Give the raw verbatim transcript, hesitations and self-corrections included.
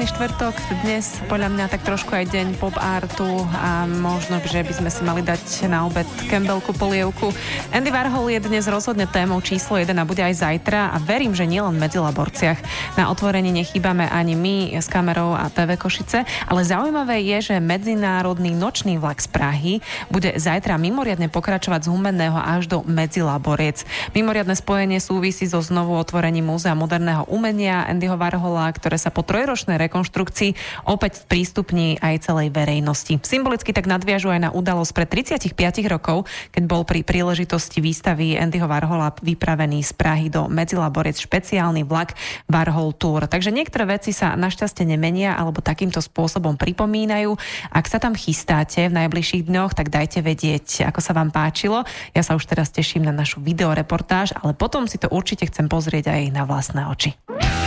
Krásny štvrtok, dnes podľa mňa tak trošku aj deň pop artu a možno, že by sme si mali dať na obed Campbellku polievku. Andy Warhol je dnes rozhodne témou číslo jeden a bude aj zajtra a verím, že nielen v Medzilaborciach. Na otvorení nechýbame ani my s kamerou a té vé Košice, ale zaujímavé je, že medzinárodný nočný vlak z Prahy bude zajtra mimoriadne pokračovať z Humenného až do Medzilaboriec. Mimoriadne spojenie súvisí so znovu otvorením Múzea moderného umenia Andyho Warhola, ktoré sa po trojročnej rekonštrukcii opäť sprístupní aj celej verejnosti. Symbolicky tak nadviažu aj na udalosť pred tridsaťpäť rokov, keď bol pri príležitosti výstavy Andyho Warhola vypravený z Prahy do Medzilaboriec špeciálny vlak Warhol Tour. Takže niektoré veci sa našťastie nemenia alebo takýmto spôsobom pripomínajú. Ak sa tam chystáte v najbližších dňoch, tak dajte vedieť, ako sa vám páčilo. Ja sa už teraz teším na našu videoreportáž, ale potom si to určite chcem pozrieť aj na vlastné oči.